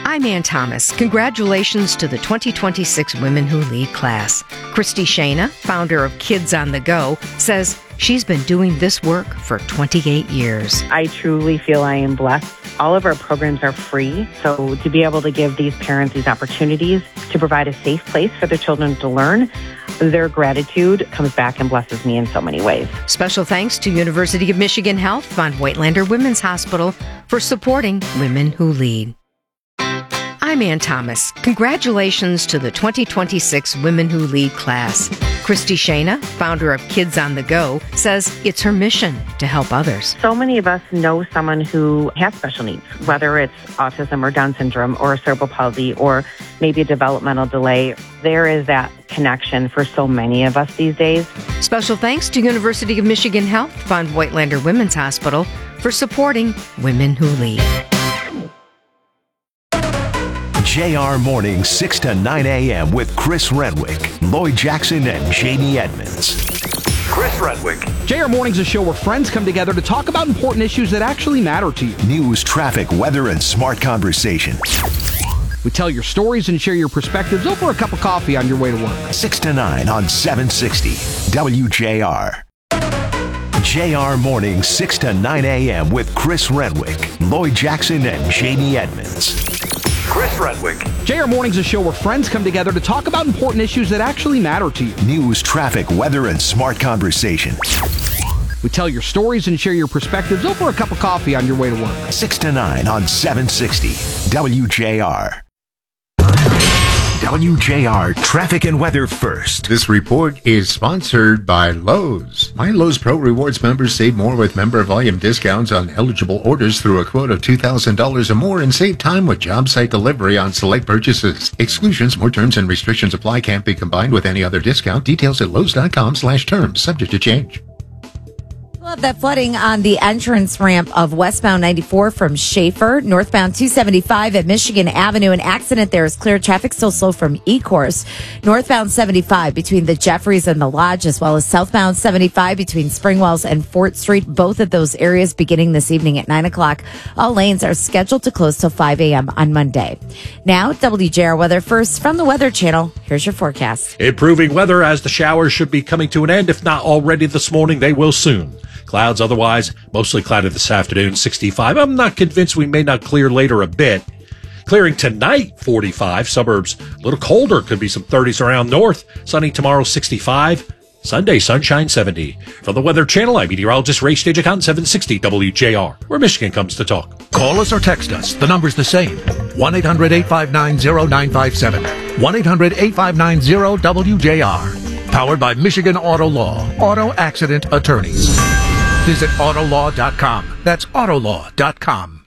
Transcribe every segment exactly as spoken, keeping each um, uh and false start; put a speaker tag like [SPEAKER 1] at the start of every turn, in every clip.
[SPEAKER 1] I'm Ann Thomas. Congratulations to the twenty twenty-six Women Who Lead class. Christy Shana, founder of Kids on the Go, says she's been doing this work for twenty-eight years.
[SPEAKER 2] I truly feel I am blessed. All of our programs are free, so to be able to give these parents these opportunities to provide a safe place for their children to learn, their gratitude comes back and blesses me in so many ways.
[SPEAKER 1] Special thanks to University of Michigan Health Von Voigtlander Women's Hospital for supporting Women Who Lead. I'm Ann Thomas. Congratulations to the twenty twenty-six Women Who Lead class. Christy Shana, founder of Kids on the Go, says it's her mission to help others.
[SPEAKER 2] So many of us know someone who has special needs, whether it's autism or Down syndrome or cerebral palsy or maybe a developmental delay. There is that connection for so many of us these days.
[SPEAKER 1] Special thanks to University of Michigan Health Von Voigtlander Women's Hospital for supporting Women Who Lead.
[SPEAKER 3] J R Mornings, six to nine a.m. with Chris Renwick, Lloyd Jackson, and Jamie Edmonds. Chris Renwick.
[SPEAKER 4] J R Mornings is a show where friends come together to talk about important issues that actually matter to you.
[SPEAKER 3] News, traffic, weather, and smart conversation.
[SPEAKER 4] We tell your stories and share your perspectives over a cup of coffee on your way to work.
[SPEAKER 3] six to nine on seven sixty W J R. J R Mornings, six to nine a.m. with Chris Renwick, Lloyd Jackson, and Jamie Edmonds. Chris Renwick.
[SPEAKER 4] J R Mornings is a show where friends come together to talk about important issues that actually matter to you.
[SPEAKER 3] News, traffic, weather, and smart conversation.
[SPEAKER 4] We tell your stories and share your perspectives over a cup of coffee on your way to work.
[SPEAKER 3] six to nine on seven sixty W J R. W J R Traffic and Weather First.
[SPEAKER 5] This report is sponsored by Lowe's. My Lowe's Pro Rewards members save more with member volume discounts on eligible orders through a quote of two thousand dollars or more and save time with job site delivery on select purchases. Exclusions, more terms and restrictions apply. Can't be combined with any other discount. Details at lowes.com slash terms. Subject to change.
[SPEAKER 6] Love that flooding on the entrance ramp of westbound ninety-four from Schaefer, northbound two seventy-five at Michigan Avenue. An accident there is clear. Traffic still slow from E-Course. Northbound seventy-five between the Jeffries and the Lodge, as well as southbound seventy-five between Springwells and Fort Street. Both of those areas beginning this evening at nine o'clock. All lanes are scheduled to close till five a.m. on Monday. Now, W J R Weather First from the Weather Channel. Here's your forecast.
[SPEAKER 7] Improving weather as the showers should be coming to an end. If not already this morning, they will soon. Clouds otherwise, mostly cloudy this afternoon, sixty-five. I'm not convinced we may not clear later a bit. Clearing tonight, forty-five. Suburbs, a little colder. Could be some thirties around north. Sunny tomorrow, sixty-five. Sunday, sunshine, seventy. From the Weather Channel, I'm meteorologist Ray Stagicon, seven sixty W J R, where Michigan comes to talk.
[SPEAKER 8] Call us or text us. The number's the same. one eight hundred eight five nine zero nine five seven. one eight hundred eight five nine zero W J R. Powered by Michigan Auto Law. Auto Accident Attorneys. Visit autolaw dot com. That's autolaw dot com.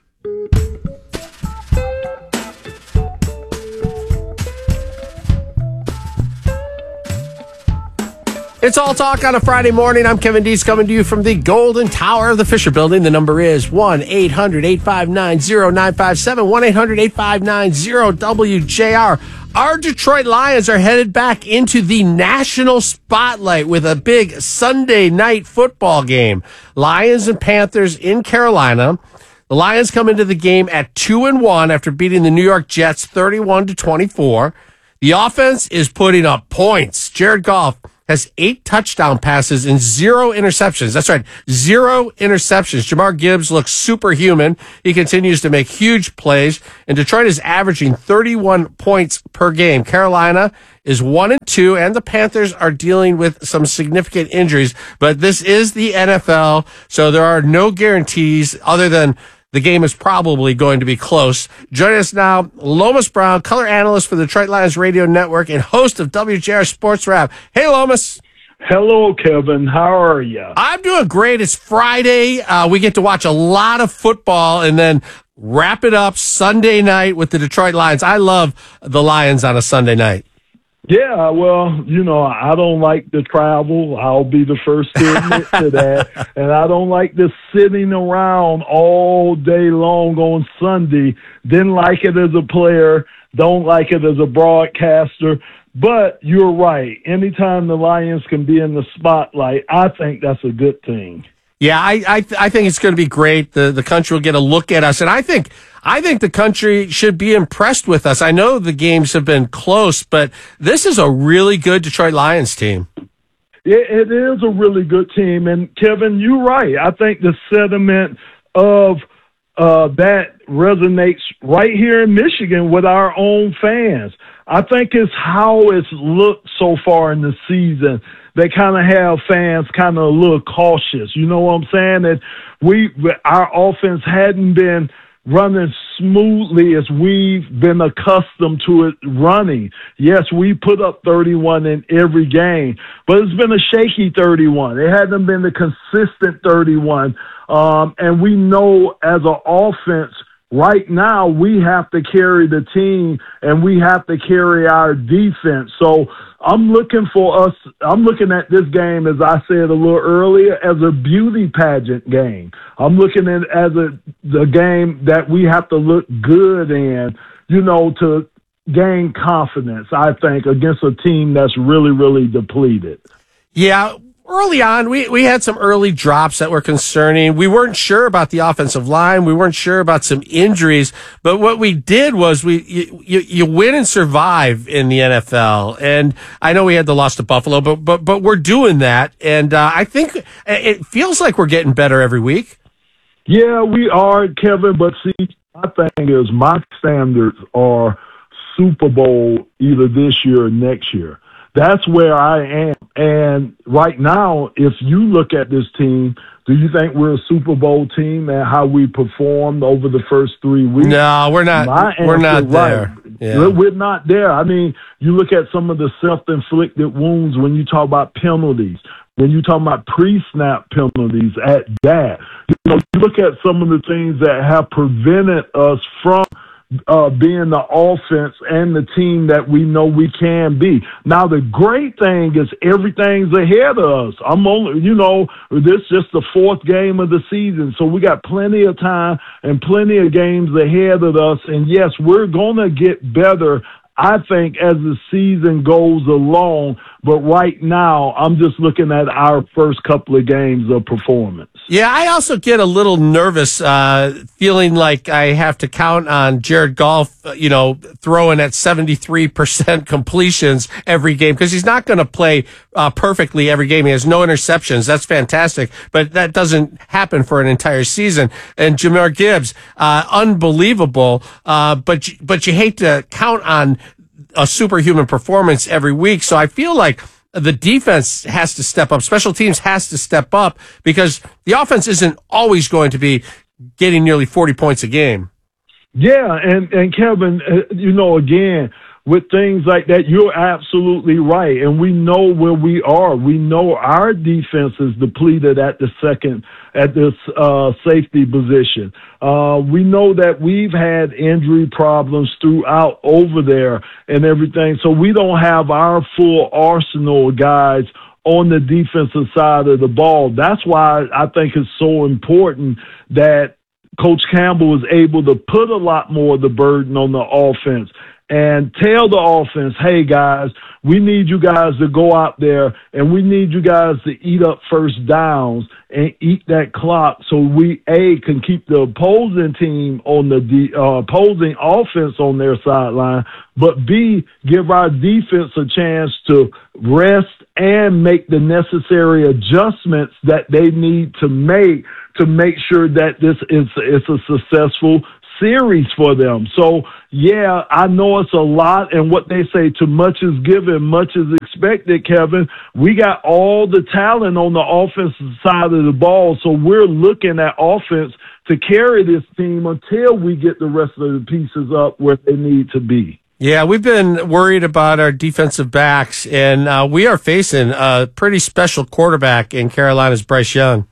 [SPEAKER 9] It's All Talk on a Friday morning. I'm Kevin Dees coming to you from the Golden Tower of the Fisher Building. The number is one eight hundred eight five nine zero nine five seven, one eight hundred eight five nine zero W J R. Our Detroit Lions are headed back into the national spotlight with a big Sunday night football game. Lions and Panthers in Carolina. The Lions come into the game at two and one after beating the New York Jets thirty-one to twenty-four. The offense is putting up points. Jared Goff has eight touchdown passes and zero interceptions. That's right, zero interceptions. Jahmyr Gibbs looks superhuman. He continues to make huge plays, and Detroit is averaging thirty-one points per game. Carolina is one and two, and the Panthers are dealing with some significant injuries, but this is the N F L, so there are no guarantees other than the game is probably going to be close. Joining us now, Lomas Brown, color analyst for the Detroit Lions Radio Network and host of W J R Sports Wrap. Hey, Lomas.
[SPEAKER 10] Hello, Kevin. How are you?
[SPEAKER 9] I'm doing great. It's Friday. Uh, we get to watch a lot of football and then wrap it up Sunday night with the Detroit Lions. I love the Lions on a Sunday night.
[SPEAKER 10] Yeah, well, you know, I don't like to travel. I'll be the first to admit to that. And I don't like this sitting around all day long on Sunday. Didn't like it as a player. Don't like it as a broadcaster. But you're right. Anytime the Lions can be in the spotlight, I think that's a good thing.
[SPEAKER 9] Yeah, I I, th- I think it's going to be great. The the country will get a look at us, and I think I think the country should be impressed with us. I know the games have been close, but this is a really good Detroit Lions team.
[SPEAKER 10] It, it is a really good team, and Kevin, you're right. I think the sentiment of uh, that resonates right here in Michigan with our own fans. I think it's how it's looked so far in the season. They kind of have fans kind of a little cautious. You know what I'm saying? That we, our offense hadn't been running smoothly as we've been accustomed to it running. Yes, we put up thirty-one in every game, but it's been a shaky thirty-one. It hasn't been the consistent thirty-one. Um, and we know as an offense, right now, we have to carry the team and we have to carry our defense. So I'm looking for us, I'm looking at this game, as I said a little earlier, as a beauty pageant game. I'm looking at it as a the game that we have to look good in, you know, to gain confidence, I think, against a team that's really, really depleted.
[SPEAKER 9] Yeah. Early on, we, we had some early drops that were concerning. We weren't sure about the offensive line. We weren't sure about some injuries. But what we did was we you, you, you win and survive in the N F L. And I know we had the loss to Buffalo, but but but we're doing that. And uh, I think it feels like we're getting better every week.
[SPEAKER 10] Yeah, we are, Kevin. But see, my thing is my standards are Super Bowl either this year or next year. That's where I am. And right now, if you look at this team, do you think we're a Super Bowl team and how we performed over the first three weeks?
[SPEAKER 9] No, we're not.
[SPEAKER 10] My
[SPEAKER 9] we're not
[SPEAKER 10] answer,
[SPEAKER 9] there.
[SPEAKER 10] Right,
[SPEAKER 9] yeah.
[SPEAKER 10] We're not there. I mean, you look at some of the self-inflicted wounds when you talk about penalties, when you talk about pre-snap penalties at that. You know, you look at some of the things that have prevented us from Uh, being the offense and the team that we know we can be. Now, the great thing is everything's ahead of us. I'm only, you know, this is just the fourth game of the season, so we got plenty of time and plenty of games ahead of us. And yes, we're going to get better, I think, as the season goes along. But right now, I'm just looking at our first couple of games of performance.
[SPEAKER 9] Yeah, I also get a little nervous, uh, feeling like I have to count on Jared Goff, you know, throwing at seventy-three percent completions every game, because he's not going to play uh, perfectly every game. He has no interceptions. That's fantastic, but that doesn't happen for an entire season. And Jahmyr Gibbs, uh, unbelievable, uh, but, but you hate to count on a superhuman performance every week. So I feel like the defense has to step up. Special teams has to step up because the offense isn't always going to be getting nearly forty points a game.
[SPEAKER 10] Yeah, and, and Kevin, uh, you know, again, with things like that, you're absolutely right. And we know where we are. We know our defense is depleted at the second, at this uh, safety position. Uh, we know that we've had injury problems throughout over there and everything. So we don't have our full arsenal of guys on the defensive side of the ball. That's why I think it's so important that Coach Campbell is able to put a lot more of the burden on the offense and tell the offense, hey, guys, we need you guys to go out there and we need you guys to eat up first downs and eat that clock so we, A, can keep the opposing team on the de- uh, opposing offense on their sideline, but B, give our defense a chance to rest and make the necessary adjustments that they need to make to make sure that this is, is a successful series for them. So, yeah, I know it's a lot, and what they say, too much is given, much is expected, Kevin. We got all the talent on the offensive side of the ball, so we're looking at offense to carry this team until we get the rest of the pieces up where they need to be.
[SPEAKER 9] Yeah, we've been worried about our defensive backs, and uh, we are facing a pretty special quarterback in Carolina's Bryce Young.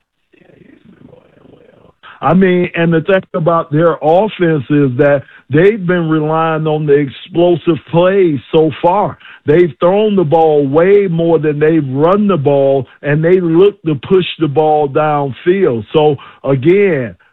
[SPEAKER 10] I mean, and the thing about their offense is that they've been relying on the explosive plays so far. They've thrown the ball way more than they've run the ball, and they look to push the ball downfield. So, again,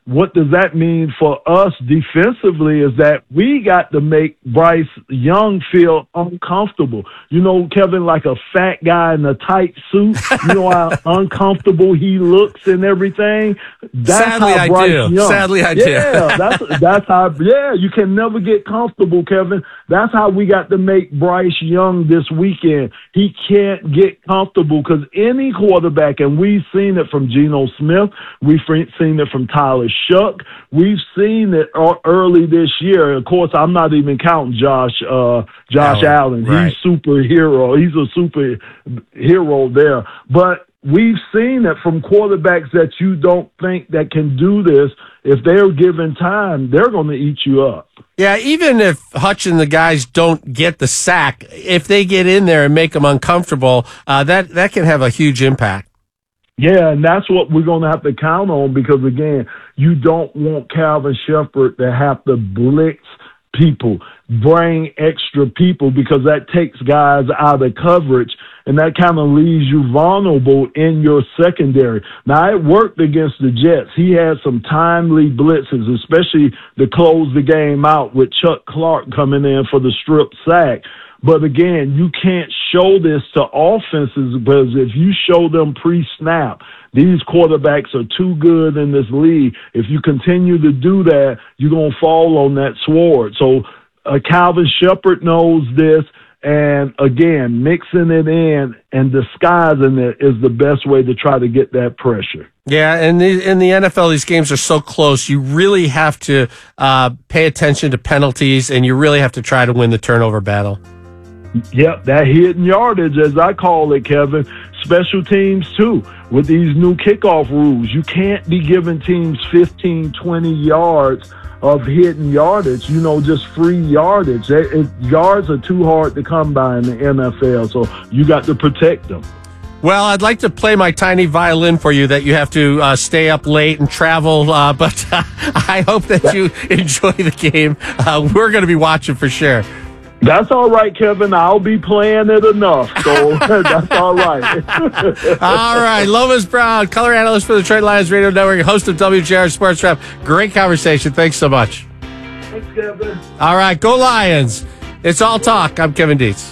[SPEAKER 10] what does that mean for us defensively is that we got to make Bryce Young feel uncomfortable. You know, Kevin, like a fat guy in a tight suit, you know how uncomfortable he looks and everything. That's
[SPEAKER 9] Sadly,
[SPEAKER 10] how
[SPEAKER 9] I
[SPEAKER 10] Bryce
[SPEAKER 9] do.
[SPEAKER 10] Young.
[SPEAKER 9] Sadly, I
[SPEAKER 10] yeah,
[SPEAKER 9] do.
[SPEAKER 10] Yeah, that's, that's how, yeah, you can never get comfortable, Kevin. That's how we got to make Bryce Young this weekend. He can't get comfortable because any quarterback, and we've seen it from Geno Smith, we've seen it from Tyler Shuck, we've seen it early this year. Of course, I'm not even counting Josh uh, Josh Allen.
[SPEAKER 9] Allen. Right.
[SPEAKER 10] He's superhero. He's a superhero there. But we've seen it from quarterbacks that you don't think that can do this. If they're given time, they're going to eat you up.
[SPEAKER 9] Yeah, even if Hutch and the guys don't get the sack, if they get in there and make them uncomfortable, uh, that, that can have a huge impact.
[SPEAKER 10] Yeah, and that's what we're going to have to count on because, again, you don't want Calvin Shepard to have to blitz people, bring extra people because that takes guys out of coverage, and that kind of leaves you vulnerable in your secondary. Now, it worked against the Jets. He had some timely blitzes, especially to close the game out with Chuck Clark coming in for the strip sack. But again, you can't show this to offenses because if you show them pre-snap, these quarterbacks are too good in this league. If you continue to do that, you're going to fall on that sword. So uh, Calvin Shepard knows this. And again, mixing it in and disguising it is the best way to try to get that pressure.
[SPEAKER 9] Yeah, and the, in the N F L, these games are so close. You really have to uh, pay attention to penalties, and you really have to try to win the turnover battle.
[SPEAKER 10] Yep, that hidden yardage, as I call it, Kevin. Special teams, too, with these new kickoff rules. You can't be giving teams fifteen, twenty yards of hidden yardage, you know, just free yardage. It, it, yards are too hard to come by in the N F L, so you got to protect them.
[SPEAKER 9] Well, I'd like to play my tiny violin for you that you have to uh, stay up late and travel, uh, but uh, I hope that you enjoy the game. Uh, we're going to be watching for sure.
[SPEAKER 10] That's all right, Kevin. I'll be playing it enough, so that's all right.
[SPEAKER 9] All right. Lomas Brown, color analyst for the Detroit Lions Radio Network, host of W J R Sports Wrap. Great conversation. Thanks so much.
[SPEAKER 10] Thanks, Kevin.
[SPEAKER 9] All right. Go Lions. It's all talk. I'm Kevin Dietz.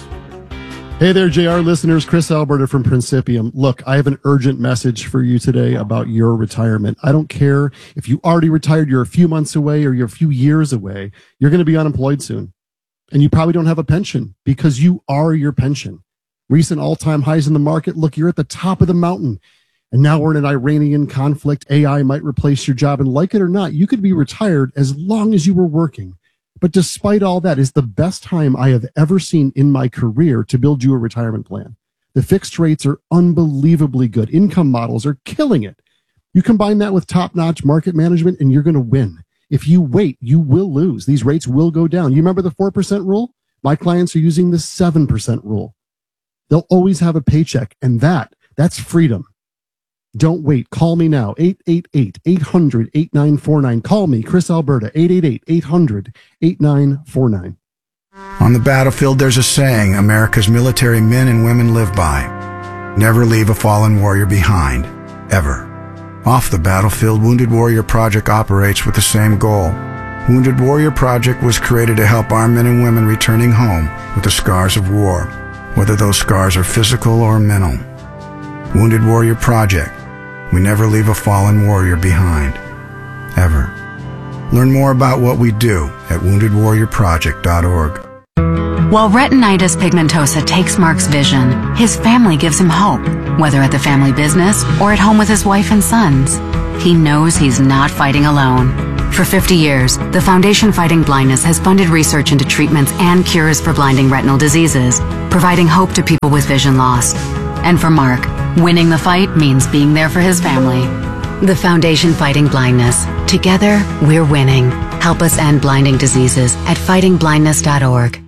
[SPEAKER 11] Hey there, J R listeners. Chris Alberta from Principium. Look, I have an urgent message for you today about your retirement. I don't care if you already retired, you're a few months away, or you're a few years away. You're going to be unemployed soon. And you probably don't have a pension because you are your pension. Recent all-time highs in the market. Look, you're at the top of the mountain. And now we're in an Iranian conflict. A I might replace your job. And like it or not, you could be retired as long as you were working. But despite all that, it's the best time I have ever seen in my career to build you a retirement plan. The fixed rates are unbelievably good. Income models are killing it. You combine that with top-notch market management and you're going to win. If you wait, you will lose. These rates will go down. You remember the four percent rule? My clients are using the seven percent rule. They'll always have a paycheck, and that, that's freedom. Don't wait. Call me now, eight eight eight, eight hundred, eighty-nine forty-nine. Call me, Chris Alberta, eight eight eight, eight hundred, eighty-nine forty-nine.
[SPEAKER 12] On the battlefield, there's a saying America's military men and women live by. Never leave a fallen warrior behind, ever. Off the battlefield, Wounded Warrior Project operates with the same goal. Wounded Warrior Project was created to help our men and women returning home with the scars of war, whether those scars are physical or mental. Wounded Warrior Project. We never leave a fallen warrior behind, ever. Learn more about what we do at wounded warrior project dot org.
[SPEAKER 13] While retinitis pigmentosa takes Mark's vision, his family gives him hope, whether at the family business or at home with his wife and sons. He knows he's not fighting alone. For fifty years, the Foundation Fighting Blindness has funded research into treatments and cures for blinding retinal diseases, providing hope to people with vision loss. And for Mark, winning the fight means being there for his family. The Foundation Fighting Blindness. Together, we're winning. Help us end blinding diseases at fighting blindness dot org.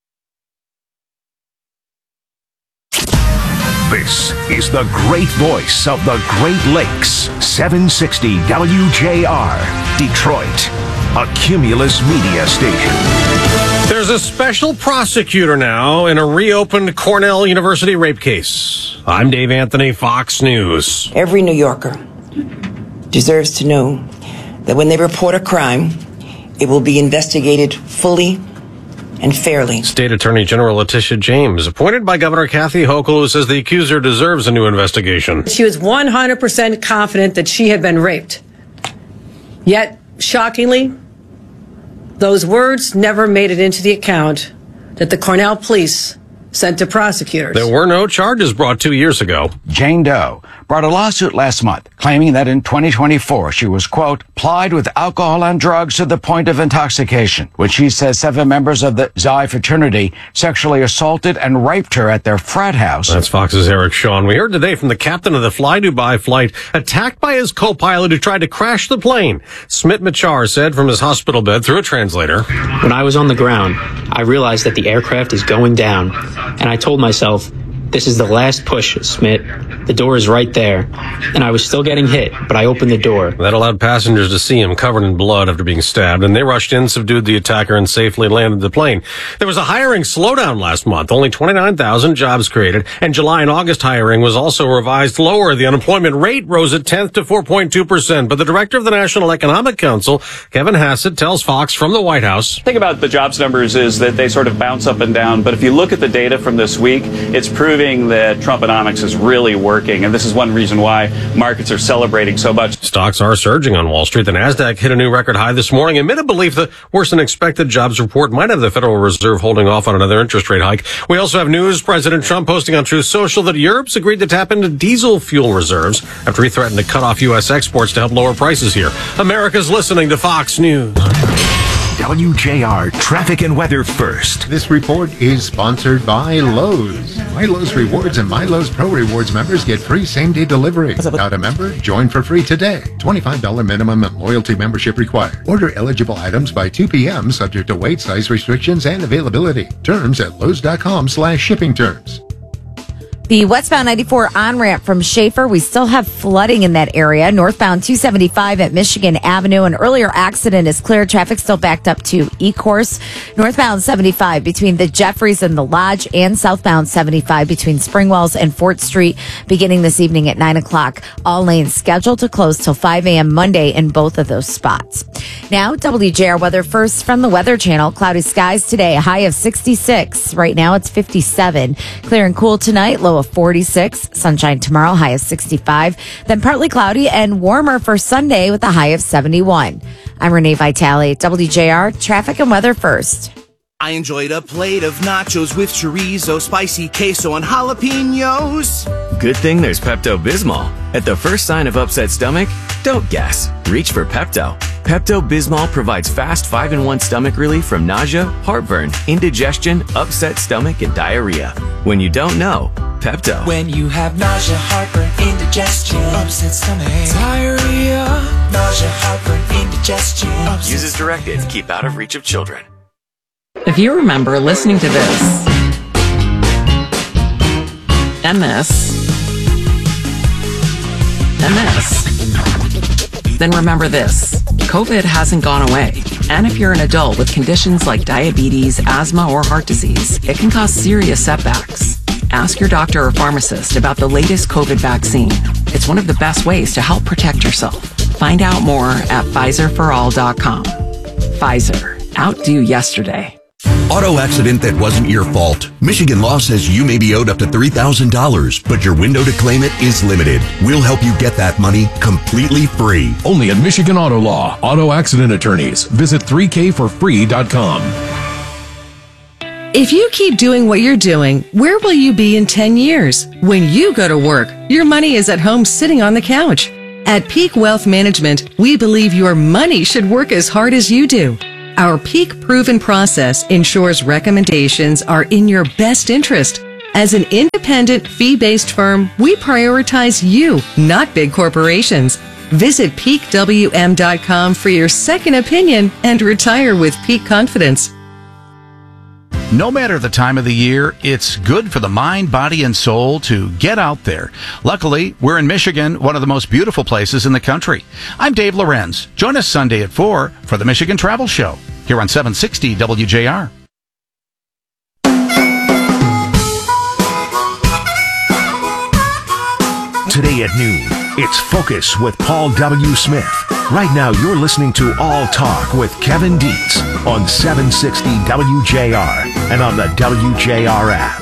[SPEAKER 3] This is the great voice of the Great Lakes, seven sixty W J R, Detroit, a Cumulus media station.
[SPEAKER 7] There's a special prosecutor now in a reopened Cornell University rape case. I'm Dave Anthony, Fox News.
[SPEAKER 14] Every New Yorker deserves to know that when they report a crime, it will be investigated fully and fairly.
[SPEAKER 15] State Attorney General Letitia James, appointed by Governor Kathy Hochul, who says the accuser deserves a new investigation.
[SPEAKER 16] She was one hundred percent confident that she had been raped. Yet, shockingly, those words never made it into the account that the Cornell police sent to prosecutors.
[SPEAKER 15] There were no charges brought two years ago.
[SPEAKER 17] Jane Doe brought a lawsuit last month claiming that in twenty twenty-four she was, quote, plied with alcohol and drugs to the point of intoxication, when she says seven members of the Xi fraternity sexually assaulted and raped her at their frat house.
[SPEAKER 15] That's Fox's Eric Shawn. We heard today from the captain of the Fly Dubai flight attacked by his co-pilot who tried to crash the plane. Smit Machar said from his hospital bed through a translator.
[SPEAKER 18] When I was on the ground, I realized that the aircraft is going down, and I told myself, this is the last push, Smit. The door is right there. And I was still getting hit, but I opened the door.
[SPEAKER 15] That allowed passengers to see him covered in blood after being stabbed, and they rushed in, subdued the attacker, and safely landed the plane. There was a hiring slowdown last month, only twenty-nine thousand jobs created, and July and August hiring was also revised lower. The unemployment rate rose a tenth to four point two percent, but the director of the National Economic Council, Kevin Hassett, tells Fox from the White House.
[SPEAKER 19] The thing about the jobs numbers is that they sort of bounce up and down, but if you look at the data from this week, it's proving that Trumponomics is really working, and this is one reason why markets are celebrating so much.
[SPEAKER 15] Stocks are surging on Wall Street. The Nasdaq hit a new record high this morning amid a belief that worse than expected jobs report might have the Federal Reserve holding off on another interest rate hike. We also have news. President Trump posting on Truth Social that Europe's agreed to tap into diesel fuel reserves after he threatened to cut off U S exports to help lower prices here. America's listening to Fox News.
[SPEAKER 3] W J R Traffic and Weather First.
[SPEAKER 5] This report is sponsored by Lowe's. My Lowe's Rewards and My Lowe's Pro Rewards members get free same-day delivery. Not a member? Join for free today. twenty-five dollars minimum and loyalty membership required. Order eligible items by two p.m. subject to weight, size restrictions, and availability. Terms at lowes.com slash shipping terms.
[SPEAKER 6] The westbound ninety-four on-ramp from Schaefer, we still have flooding in that area. Northbound two seventy-five at Michigan Avenue. An earlier accident is clear. Traffic still backed up to E-Course. Northbound seventy-five between the Jeffries and the Lodge, and southbound seventy-five between Springwells and Fort Street beginning this evening at nine o'clock. All lanes scheduled to close till five a.m. Monday in both of those spots. Now, W J R weather first from the Weather Channel. Cloudy skies today, a high of sixty-six. Right now it's fifty-seven. Clear and cool tonight, low of forty-six. Sunshine tomorrow, high of sixty-five. Then partly cloudy and warmer for Sunday with a high of seventy-one. I'm Renee Vitale, W J R Traffic and Weather First.
[SPEAKER 20] I enjoyed a plate of nachos with chorizo, spicy queso, and jalapenos.
[SPEAKER 21] Good thing there's Pepto-Bismol. At the first sign of upset stomach, don't guess. Reach for Pepto. Pepto-Bismol provides fast five in one stomach relief from nausea, heartburn, indigestion, upset stomach, and diarrhea. When you don't know, Pepto.
[SPEAKER 22] When you have nausea, heartburn, indigestion, upset stomach, diarrhea, nausea, heartburn, indigestion.
[SPEAKER 21] Use as directed to keep out of reach of children.
[SPEAKER 23] If you remember listening to this and this and this, then remember this. COVID hasn't gone away. And if you're an adult with conditions like diabetes, asthma, or heart disease, it can cause serious setbacks. Ask your doctor or pharmacist about the latest COVID vaccine. It's one of the best ways to help protect yourself. Find out more at Pfizer for all dot com. Pfizer. Outdo yesterday.
[SPEAKER 24] Auto accident that wasn't your fault. Michigan law says you may be owed up to three thousand dollars, but your window to claim it is limited. We'll help you get that money completely free.
[SPEAKER 25] Only at Michigan Auto Law. Auto accident attorneys. Visit three k for free dot com.
[SPEAKER 26] If you keep doing what you're doing, where will you be in ten years? When you go to work, your money is at home sitting on the couch. At Peak Wealth Management, we believe your money should work as hard as you do. Our Peak Proven process ensures recommendations are in your best interest. As an independent, fee-based firm, we prioritize you, not big corporations. Visit peak w m dot com for your second opinion and retire with peak confidence.
[SPEAKER 27] No matter the time of the year, it's good for the mind, body, and soul to get out there. Luckily, we're in Michigan, one of the most beautiful places in the country. I'm Dave Lorenz. Join us Sunday at four for the Michigan Travel Show here on seven sixty W J R.
[SPEAKER 3] Today at noon, it's Focus with Paul W. Smith Right now, you're listening to All Talk with Kevin Dietz on seven sixty W J R and on the W J R app.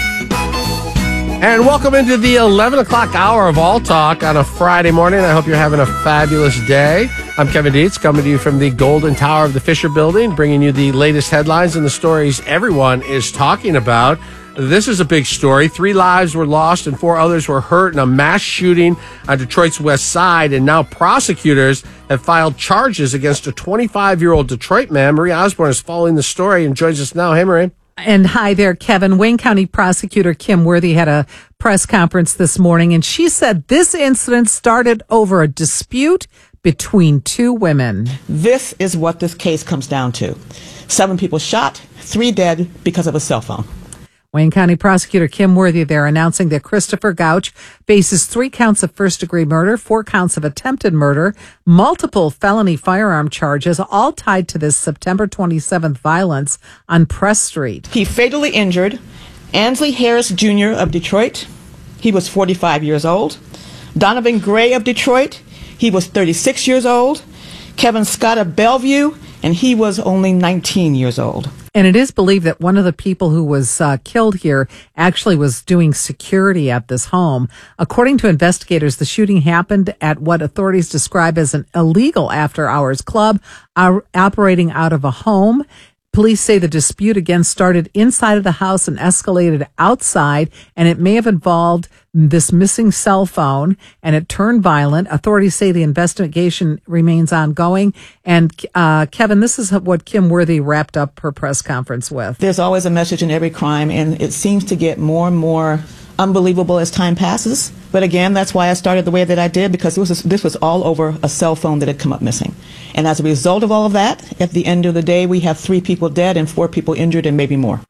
[SPEAKER 1] And welcome into the eleven o'clock hour of All Talk on a Friday morning. I hope you're having a fabulous day. I'm Kevin Dietz, coming to you from the Golden Tower of the Fisher Building, bringing you the latest headlines and the stories everyone is talking about. This is a big story. Three lives were lost and four others were hurt in a mass shooting on Detroit's west side. And now prosecutors have filed charges against a twenty-five-year-old Detroit man. Marie Osborne is following the story and joins us now. Hey, Marie.
[SPEAKER 2] And hi there, Kevin. Wayne County Prosecutor Kim Worthy had a press conference this morning, and she said this incident started over a dispute between two women.
[SPEAKER 4] This is what this case comes down to. Seven people shot, three dead because of a cell phone.
[SPEAKER 2] Wayne County Prosecutor Kim Worthy there announcing that Christopher Gouch faces three counts of first-degree murder, four counts of attempted murder, multiple felony firearm charges, all tied to this September twenty-seventh violence on Press Street.
[SPEAKER 4] He fatally injured Ansley Harris Junior of Detroit. He was forty-five years old. Donovan Gray of Detroit. He was thirty-six years old. Kevin Scott of Bellevue, and he was only nineteen years old.
[SPEAKER 2] And it is believed that one of the people who was uh, killed here actually was doing security at this home. According to investigators, the shooting happened at what authorities describe as an illegal after-hours club uh, operating out of a home. Police say the dispute again started inside of the house and escalated outside, and it may have involved this missing cell phone, and it turned violent. Authorities say the investigation remains ongoing. And uh, Kevin, this is what Kim Worthy wrapped up her press conference with.
[SPEAKER 4] There's always a message in every crime, and it seems to get more and more unbelievable as time passes. But again, that's why I started the way that I did, because this was, this was all over a cell phone that had come up missing. And as a result of all of that, at the end of the day, we have three people dead and four people injured and maybe more.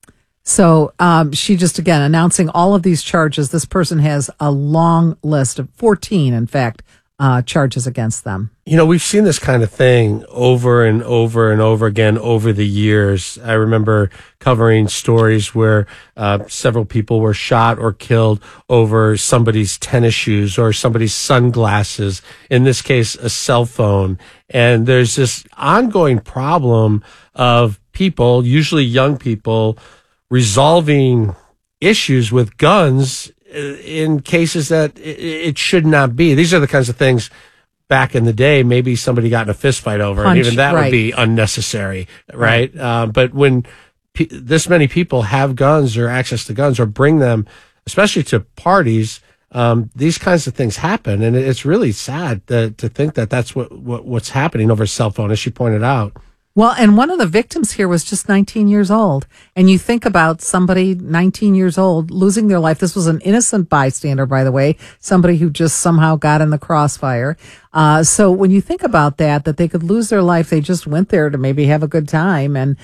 [SPEAKER 2] So um, she just, again, announcing all of these charges. This person has a long list of fourteen, in fact, uh, charges against them.
[SPEAKER 1] You know, we've seen this kind of thing over and over and over again over the years. I remember covering stories where uh, several people were shot or killed over somebody's tennis shoes or somebody's sunglasses, in this case, a cell phone. And there's this ongoing problem of people, usually young people, resolving issues with guns in cases that it should not be. These are the kinds of things back in the day, maybe somebody got in a fist fight over,
[SPEAKER 2] Punch,
[SPEAKER 1] and even that
[SPEAKER 2] right.
[SPEAKER 1] would be unnecessary, right? right. Uh, but when pe- this many people have guns or access to guns or bring them, especially to parties, um, these kinds of things happen. And it's really sad to, to think that that's what, what what's happening over a cell phone, as she pointed out.
[SPEAKER 2] Well, and one of the victims here was just nineteen years old. And you think about somebody nineteen years old losing their life. This was an innocent bystander, by the way, somebody who just somehow got in the crossfire. Uh, so when you think about that, that they could lose their life, they just went there to maybe have a good time. And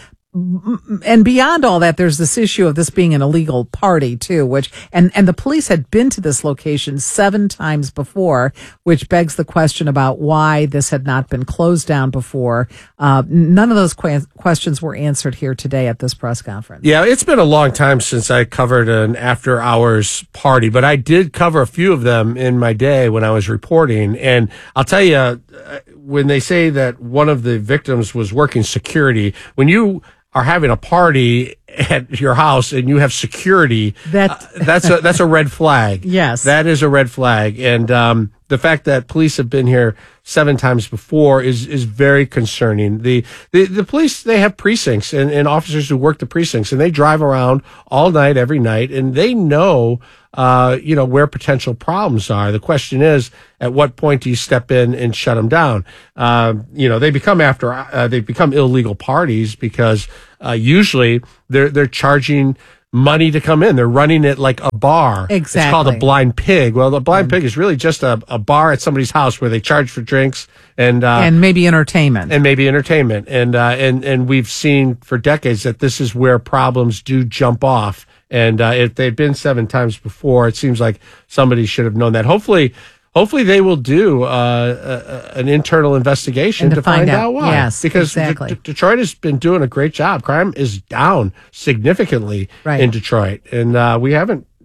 [SPEAKER 2] And beyond all that, there's this issue of this being an illegal party too, which, and, and the police had been to this location seven times before, which begs the question about why this had not been closed down before. Uh, none of those que- questions were answered here today at this press conference.
[SPEAKER 1] Yeah, it's been a long time since I covered an after hours party, but I did cover a few of them in my day when I was reporting. And I'll tell you, when they say that one of the victims was working security, when you are having a party at your house and you have security,
[SPEAKER 2] that
[SPEAKER 1] uh, that's a that's a red flag.
[SPEAKER 2] Yes,
[SPEAKER 1] that is a red flag. And um, the fact that police have been here seven times before is is very concerning. The the, the police, they have precincts and, and officers who work the precincts, and they drive around all night, every night, and they know uh, you know where potential problems are. The question is, at what point do you step in and shut them down? Uh, you know, they become after uh, they become illegal parties because uh, usually they're they're charging money to come in. They're running it like a bar.
[SPEAKER 2] Exactly.
[SPEAKER 1] It's called a blind pig. Well, the blind mm. pig is really just a, a bar at somebody's house where they charge for drinks and uh,
[SPEAKER 2] and maybe entertainment
[SPEAKER 1] and maybe entertainment. And uh, and and we've seen for decades that this is where problems do jump off. And uh, if they've been seven times before, it seems like somebody should have known that. Hopefully. Hopefully they will do uh, a, an internal investigation
[SPEAKER 2] to,
[SPEAKER 1] to
[SPEAKER 2] find,
[SPEAKER 1] find
[SPEAKER 2] out.
[SPEAKER 1] out why.
[SPEAKER 2] Yes,
[SPEAKER 1] because
[SPEAKER 2] exactly.
[SPEAKER 1] D- Detroit has been doing a great job. Crime is down significantly
[SPEAKER 2] right.
[SPEAKER 1] in Detroit, and uh, we haven't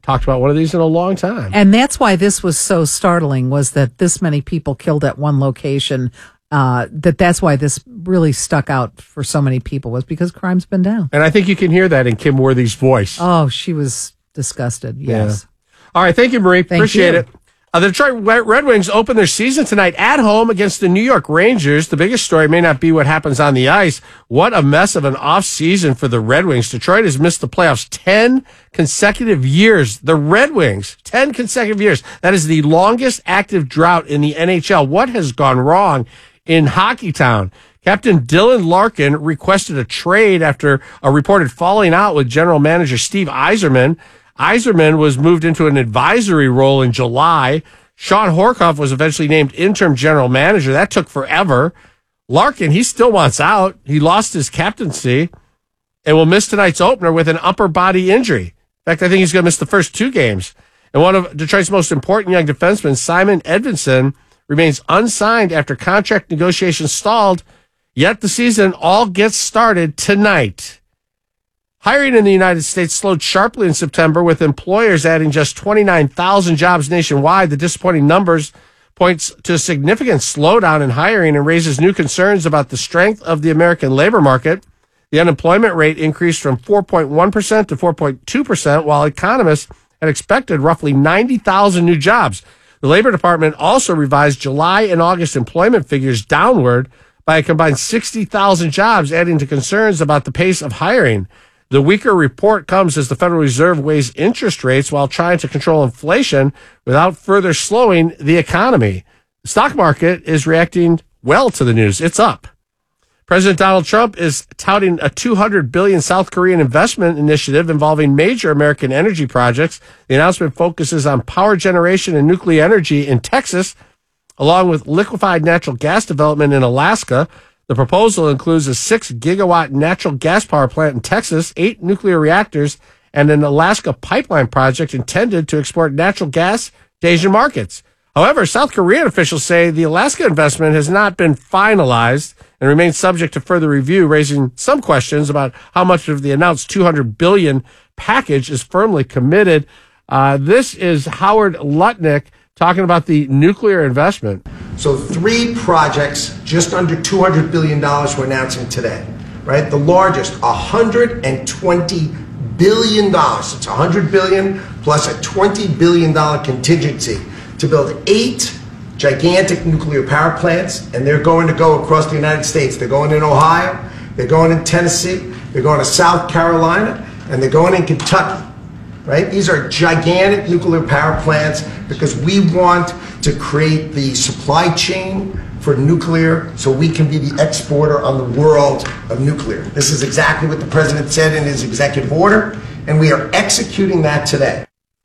[SPEAKER 1] talked about one of these in a long time.
[SPEAKER 2] And that's why this was so startling, was that this many people killed at one location. Uh, that that's why this really stuck out for so many people, was because crime's been down.
[SPEAKER 1] And I think you can hear that in Kim Worthy's voice.
[SPEAKER 2] Oh, she was disgusted. Yes.
[SPEAKER 1] Yeah. All right. Thank you, Marie.
[SPEAKER 2] Thank
[SPEAKER 1] Appreciate
[SPEAKER 2] you.
[SPEAKER 1] it. Uh, the Detroit Red Wings open their season tonight at home against the New York Rangers. The biggest story may not be what happens on the ice. What a mess of an offseason for the Red Wings. Detroit has missed the playoffs ten consecutive years. The Red Wings, ten consecutive years. That is the longest active drought in the N H L. What has gone wrong in Hockey Town? Captain Dylan Larkin requested a trade after a reported falling out with general manager Steve Yzerman. Yzerman was moved into an advisory role in July. Sean Horkoff was eventually named interim general manager. That took forever. Larkin, he still wants out. He lost his captaincy and will miss tonight's opener with an upper body injury. In fact, I think he's going to miss the first two games. And one of Detroit's most important young defensemen, Simon Edvinsson, remains unsigned after contract negotiations stalled. Yet the season all gets started tonight. Hiring in the United States slowed sharply in September, with employers adding just twenty-nine thousand jobs nationwide. The disappointing numbers points to a significant slowdown in hiring and raises new concerns about the strength of the American labor market. The unemployment rate increased from four point one percent to four point two percent, while economists had expected roughly ninety thousand new jobs. The Labor Department also revised July and August employment figures downward by a combined sixty thousand jobs, adding to concerns about the pace of hiring. The weaker report comes as the Federal Reserve weighs interest rates while trying to control inflation without further slowing the economy. The stock market is reacting well to the news. It's up. President Donald Trump is touting a two hundred billion dollars South Korean investment initiative involving major American energy projects. The announcement focuses on power generation and nuclear energy in Texas, along with liquefied natural gas development in Alaska. The proposal includes a six gigawatt natural gas power plant in Texas, eight nuclear reactors, and an Alaska pipeline project intended to export natural gas to Asian markets. However, South Korean officials say the Alaska investment has not been finalized and remains subject to further review, raising some questions about how much of the announced two hundred billion dollars package is firmly committed. Uh, this is Howard Lutnick talking about the nuclear investment.
[SPEAKER 7] So three projects, just under two hundred billion dollars we're announcing today, right? The largest, one hundred twenty billion dollars. It's one hundred billion dollars plus a twenty billion dollars contingency to build eight gigantic nuclear power plants, and they're going to go across the United States. They're going in Ohio, they're going in Tennessee, they're going to South Carolina, and they're going in Kentucky. Right? These are gigantic nuclear power plants because we want to create the supply chain for nuclear so we can be the exporter on the world of nuclear. This is exactly what the president said in his executive order, and we are executing that today.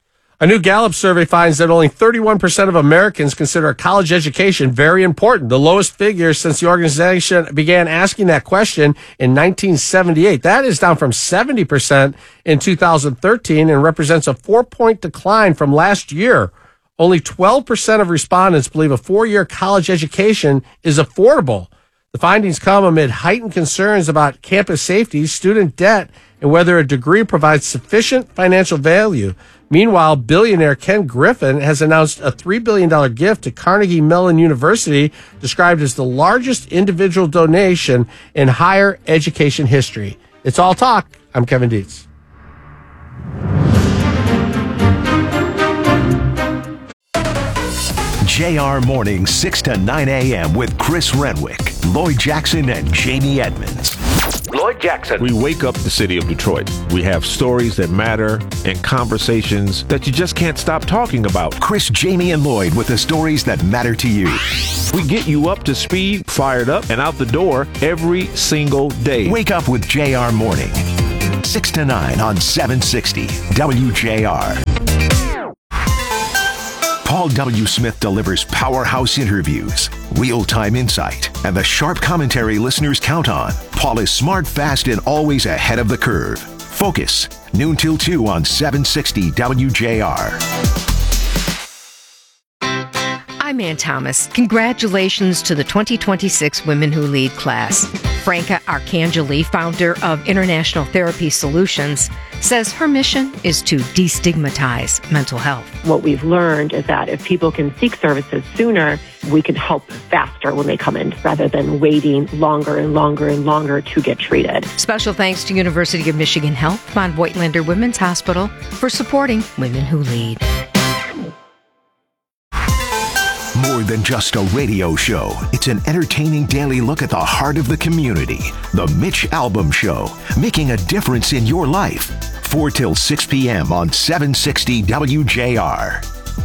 [SPEAKER 1] A new Gallup survey finds that only thirty-one percent of Americans consider a college education very important, the lowest figure since the organization began asking that question in nineteen seventy-eight. That is down from seventy percent in two thousand thirteen and represents a four-point decline from last year. Only twelve percent of respondents believe a four-year college education is affordable. The findings come amid heightened concerns about campus safety, student debt, and whether a degree provides sufficient financial value. Meanwhile, billionaire Ken Griffin has announced a three billion dollars gift to Carnegie Mellon University, described as the largest individual donation in higher education history. It's All Talk. I'm Kevin Dietz.
[SPEAKER 3] J R Morning, six to nine a.m. with Chris Renwick, Lloyd Jackson, and Jamie Edmonds.
[SPEAKER 8] Lloyd Jackson. We wake up the city of Detroit. We have stories that matter and conversations that you just can't stop talking about.
[SPEAKER 3] Chris, Jamie, and Lloyd with the stories that matter to you.
[SPEAKER 8] We get you up to speed, fired up, and out the door every single day.
[SPEAKER 3] Wake up with J R Morning, six to nine on seven sixty W J R. Paul W. Smith delivers powerhouse interviews, real-time insight, and the sharp commentary listeners count on. Paul is smart, fast, and always ahead of the curve. Focus, noon till two on seven sixty W J R.
[SPEAKER 9] I'm Ann Thomas. Congratulations to the twenty twenty-six Women Who Lead class. Franca Arcangeli, founder of International Therapy Solutions, says her mission is to destigmatize mental health.
[SPEAKER 10] What we've learned is that if people can seek services sooner, we can help faster when they come in rather than waiting longer and longer and longer to get treated.
[SPEAKER 9] Special thanks to University of Michigan Health, Von Voigtlander Women's Hospital for supporting Women Who Lead.
[SPEAKER 3] More than just a radio show, it's an entertaining daily look at the heart of the community. The Mitch Albom Show, making a difference in your life. four till six p.m. on seven sixty W J R.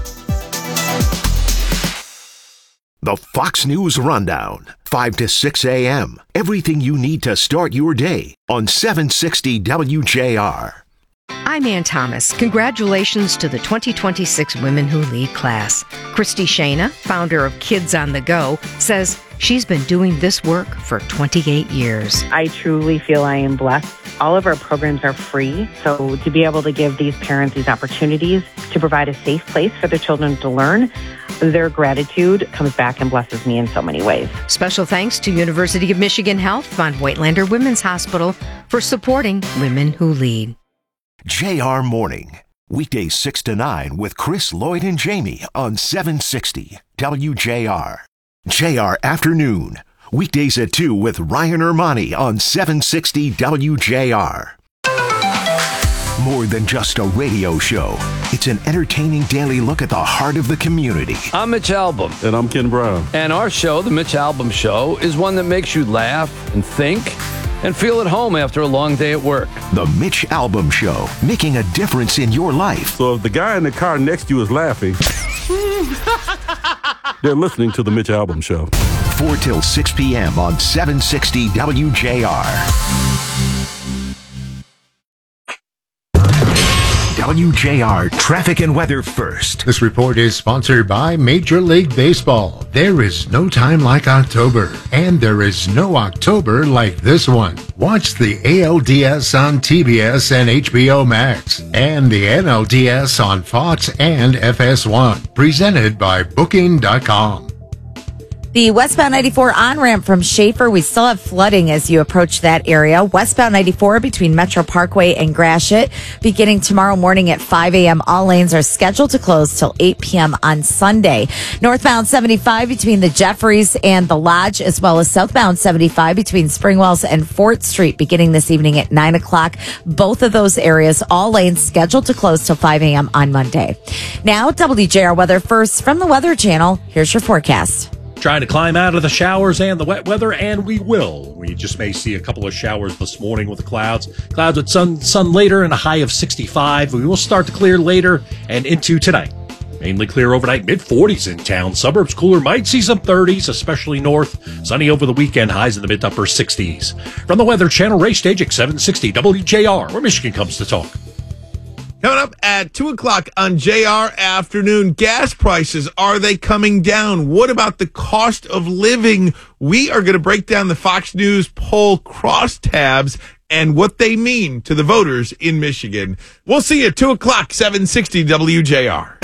[SPEAKER 3] The Fox News Rundown, five to six a.m. Everything you need to start your day on seven sixty W J R.
[SPEAKER 9] I'm Ann Thomas. Congratulations to the twenty twenty-six Women Who Lead class. Christy Shana, founder of Kids on the Go, says she's been doing this work for twenty-eight years.
[SPEAKER 11] I truly feel I am blessed. All of our programs are free, so to be able to give these parents these opportunities to provide a safe place for their children to learn, their gratitude comes back and blesses me in so many ways.
[SPEAKER 9] Special thanks to University of Michigan Health, Von Voigtlander Women's Hospital for supporting Women Who Lead.
[SPEAKER 3] J R Morning, weekdays six to nine with Chris, Lloyd, and Jamie on seven sixty W J R. J R Afternoon, weekdays at two with Ryan Ermani on seven sixty W J R. More than just a radio show, it's an entertaining daily look at the heart of the community.
[SPEAKER 12] I'm Mitch Albom.
[SPEAKER 13] And I'm Ken Brown.
[SPEAKER 12] And our show, The Mitch Albom Show, is one that makes you laugh and think and feel at home after a long day at work.
[SPEAKER 3] The Mitch Albom Show, making a difference in your life.
[SPEAKER 13] So if the guy in the car next to you is laughing, they're listening to The Mitch Albom Show.
[SPEAKER 3] four till six p.m. on seven sixty W J R. W J R traffic and weather first.
[SPEAKER 5] This report is sponsored by Major League Baseball. There is no time like October, and there is no October like this one. Watch the A L D S on T B S and H B O Max, and the N L D S on Fox and F S one. Presented by Booking dot com.
[SPEAKER 6] The westbound ninety-four on-ramp from Schaefer, we still have flooding as you approach that area. Westbound ninety-four between Metro Parkway and Gratiot, beginning tomorrow morning at five a.m. All lanes are scheduled to close till eight p.m. on Sunday. Northbound seventy-five between the Jeffries and the Lodge, as well as southbound seventy-five between Springwells and Fort Street, beginning this evening at nine o'clock. Both of those areas, all lanes scheduled to close till five a.m. on Monday. Now, W J R weather first from the Weather Channel. Here's your forecast.
[SPEAKER 14] Trying to climb out of the showers and the wet weather, and we will. We just may see a couple of showers this morning with the clouds. Clouds with sun, sun later and a high of sixty-five. We will start to clear later and into tonight. Mainly clear overnight, mid forties in town. Suburbs cooler, might see some thirties, especially north. Sunny over the weekend, highs in the mid to upper sixties. From the Weather Channel, Ray Stajic, seven sixty W J R, where Michigan comes to talk.
[SPEAKER 16] Coming up at two o'clock on J R Afternoon, gas prices, are they coming down? What about the cost of living? We are going to break down the Fox News poll crosstabs and what they mean to the voters in Michigan. We'll see you at two o'clock, seven sixty W J R.